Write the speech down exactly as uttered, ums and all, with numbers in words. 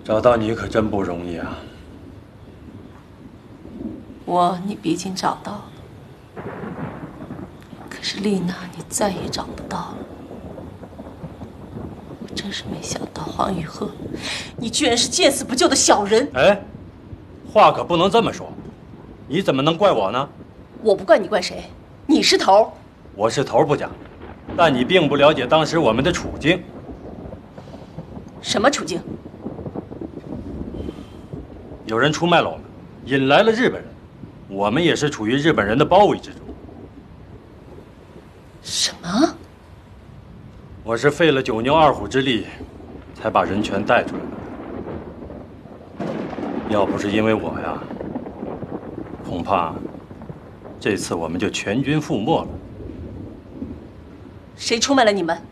找到你可真不容易啊！ 我，你毕竟找到了，可是丽娜，你再也找不到了。我真是没想到，黄雨鹤，你居然是见死不救的小人！ 哎，话可不能这么说，你怎么能怪我呢？ 我不怪你，怪谁？你是头。 我是头不假，但你并不了解当时我们的处境。 什么处境？ 有人出卖了我们，引来了日本人，我们也是处于日本人的包围之中。 什么？ 我是费了九牛二虎之力，才把人全带出来的。要不是因为我呀，恐怕这次我们就全军覆没了。 谁出卖了你们？